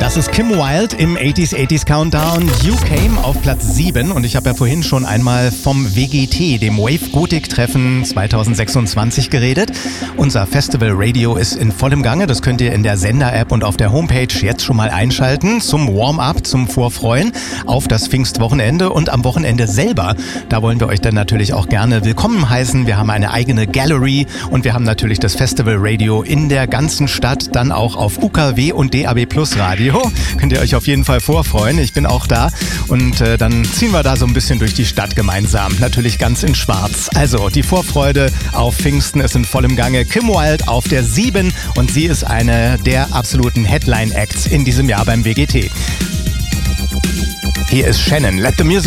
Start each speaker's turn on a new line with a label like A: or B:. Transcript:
A: Das ist Kim Wilde im 80s Countdown. You Came auf Platz 7 und ich habe ja vorhin schon einmal vom WGT, dem Wave Gothic Treffen 2026 geredet. Unser Festival Radio ist in vollem Gange, das könnt ihr in der Sender-App und auf der Homepage jetzt schon mal einschalten zum Warm-up, zum Vorfreuen auf das Pfingstwochenende und am Wochenende selber. Da wollen wir euch dann natürlich auch gerne willkommen heißen. Wir haben eine eigene Gallery und wir haben natürlich das Festival Radio in der ganzen Stadt, dann auch auf UKW und DAB Plus Radio. Könnt ihr euch auf jeden Fall vorfreuen. Ich bin auch da und dann ziehen wir da so ein bisschen durch die Stadt gemeinsam. Natürlich ganz in schwarz. Also die Vorfreude auf Pfingsten ist in vollem Gange. Kim Wilde auf der 7 und sie ist eine der absoluten Headline-Acts in diesem Jahr beim WGT. Hier ist Shannon. Let the music